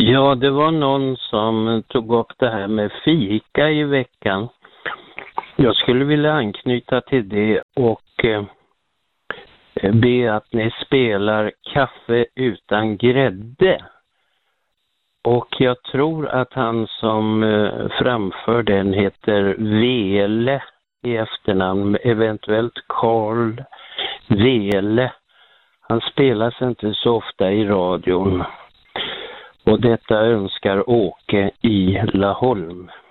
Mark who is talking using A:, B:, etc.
A: Ja, det var någon som tog upp det här med fika i veckan. Jag skulle vilja anknyta till det och be att ni spelar Kaffe utan grädde. Och jag tror att han som framför den heter Vele i efternamn, eventuellt Karl Vele. Han spelas inte så ofta i radion. Och detta önskar Åke i Laholm.